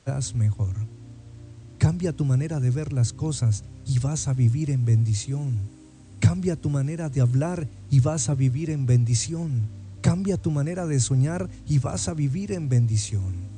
mejor. Cambia tu manera de ver las cosas y vas a vivir en bendición. Cambia tu manera de hablar y vas a vivir en bendición. Cambia tu manera de soñar y vas a vivir en bendición.